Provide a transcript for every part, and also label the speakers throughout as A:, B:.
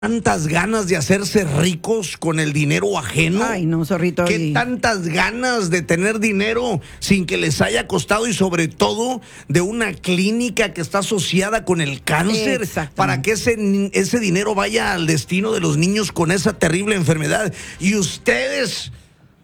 A: tantas ganas de hacerse ricos con el dinero ajeno?
B: Ay, no, zorrito.
A: ¿Qué tantas ganas de tener dinero sin que les haya costado, y sobre todo de una clínica que está asociada con el cáncer, para que ese dinero vaya al destino de los niños con esa terrible enfermedad? Y ustedes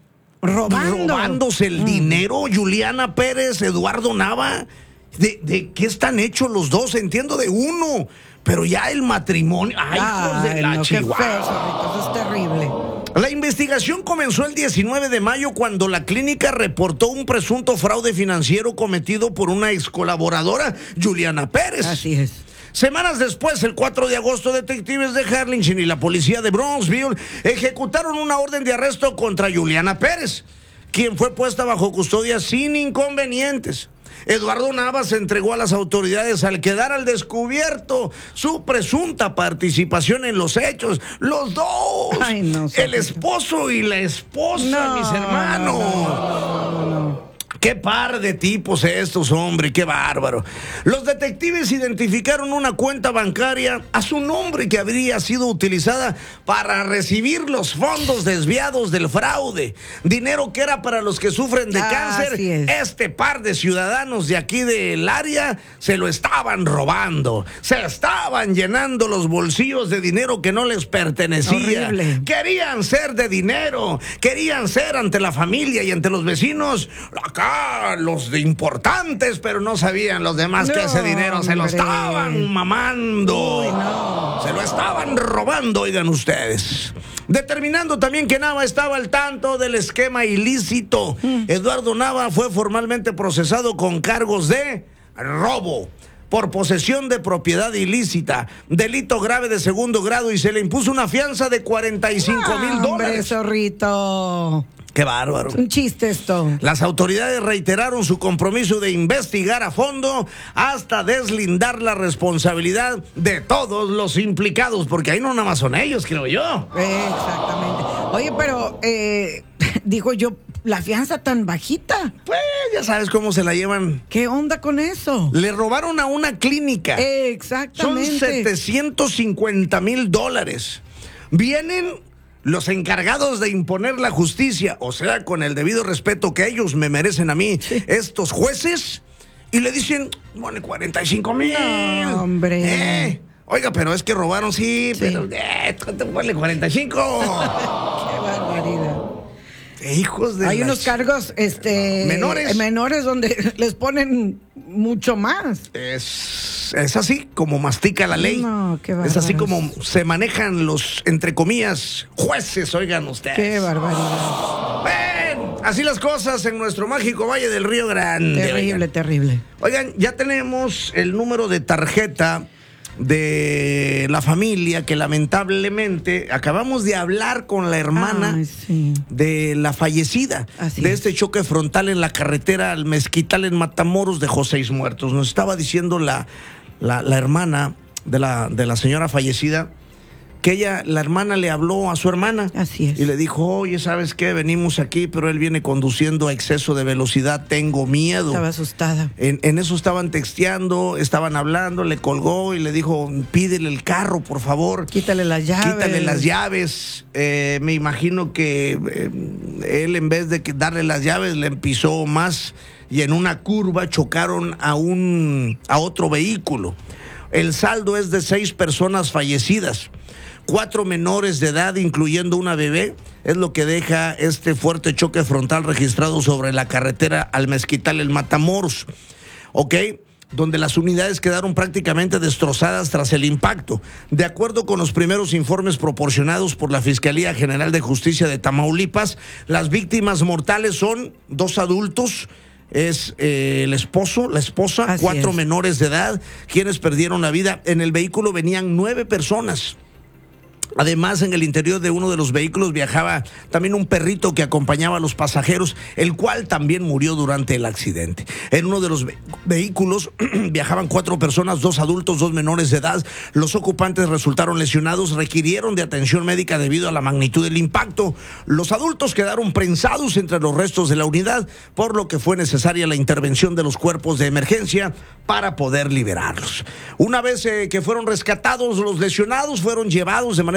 A: robándose el dinero. Juliana Pérez, Eduardo Nava, ¿de qué están hechos los dos? Entiendo de uno, pero ya el matrimonio. ¡Ay, hijos de la chihuahua!
B: Qué feo, zorrito, eso es terrible.
A: La investigación comenzó el 19 de mayo cuando la clínica reportó un presunto fraude financiero cometido por una ex colaboradora, Juliana Pérez.
B: Así es.
A: Semanas después, el 4 de agosto, detectives de Harlingen y la policía de Bronxville ejecutaron una orden de arresto contra Juliana Pérez, quien fue puesta bajo custodia sin inconvenientes. Eduardo Nava se entregó a las autoridades al quedar al descubierto su presunta participación en los hechos. Los dos.
B: Ay, no,
A: el esposo y la esposa, mis hermanos.
B: No.
A: Qué par de tipos estos, hombre, qué bárbaro. Los detectives identificaron una cuenta bancaria a su nombre que habría sido utilizada para recibir los fondos desviados del fraude. Dinero que era para los que sufren de cáncer. Este par de ciudadanos de aquí del área se lo estaban robando. Se estaban llenando los bolsillos de dinero que no les pertenecía.
B: Horrible.
A: Querían ser de dinero. Querían ser ante la familia y ante los vecinos los de importantes, pero no sabían los demás que ese dinero se lo estaban mamando.
B: Uy, no.
A: Se lo estaban robando, oigan ustedes. Determinando también que Nava estaba al tanto del esquema ilícito. Eduardo Nava fue formalmente procesado con cargos de robo por posesión de propiedad ilícita, delito grave de segundo grado, y se le impuso una fianza de $45,000.
B: Hombre, zorrito.
A: ¡Qué bárbaro!
B: Es un chiste esto.
A: Las autoridades reiteraron su compromiso de investigar a fondo hasta deslindar la responsabilidad de todos los implicados, porque ahí no nada más son ellos, creo yo.
B: Exactamente. Oye, pero, digo yo, la fianza tan bajita.
A: Pues ya sabes cómo se la llevan.
B: ¿Qué onda con eso?
A: Le robaron a una clínica.
B: Exactamente.
A: Son $750,000. Vienen los encargados de imponer la justicia, o sea, con el debido respeto que ellos me merecen a mí, estos jueces, y le dicen, bueno, 45,000.
B: No, hombre.
A: Oiga, pero es que robaron, pero ponle 45.
B: Qué barbaridad.
A: Hijos de
B: Hay unos cargos menores donde les ponen mucho más.
A: Es así como mastica la ley.
B: No, qué
A: es así como se manejan los, entre comillas, jueces, oigan ustedes.
B: Qué barbaridad.
A: Ven, así las cosas en nuestro mágico Valle del Río Grande.
B: Terrible, terrible.
A: Oigan, ya tenemos el número de tarjeta de la familia que lamentablemente acabamos de hablar con la hermana de la fallecida. Este choque frontal en la carretera al Mezquital en Matamoros, dejó 6 muertos. Nos estaba diciendo la hermana de la señora fallecida que la hermana le habló a su hermana.
B: Así es.
A: Y le dijo, oye, ¿sabes qué? Venimos aquí, pero él viene conduciendo a exceso de velocidad, tengo miedo.
B: Estaba asustada.
A: En eso estaban texteando, estaban hablando, le colgó y le dijo, pídele el carro, por favor.
B: Quítale las llaves.
A: Quítale las llaves. Me imagino que él, en vez de darle las llaves, le pisó más y en una curva chocaron a otro vehículo. El saldo es de 6 personas fallecidas. 4 menores de edad, incluyendo una bebé, es lo que deja este fuerte choque frontal registrado sobre la carretera al Mezquital en Matamoros, donde las unidades quedaron prácticamente destrozadas tras el impacto. De acuerdo con los primeros informes proporcionados por la Fiscalía General de Justicia de Tamaulipas, las víctimas mortales son 2 adultos, es el esposo, la esposa,
B: Así
A: 4
B: es.
A: menores de edad, quienes perdieron la vida. En el vehículo venían 9 personas. Además, en el interior de uno de los vehículos viajaba también un perrito que acompañaba a los pasajeros, el cual también murió durante el accidente. En uno de los vehículos viajaban 4 personas, 2 adultos, 2 menores de edad. Los ocupantes resultaron lesionados, requirieron de atención médica debido a la magnitud del impacto. Los adultos quedaron prensados entre los restos de la unidad, por lo que fue necesaria la intervención de los cuerpos de emergencia para poder liberarlos. Una vez que fueron rescatados, los lesionados fueron llevados de manera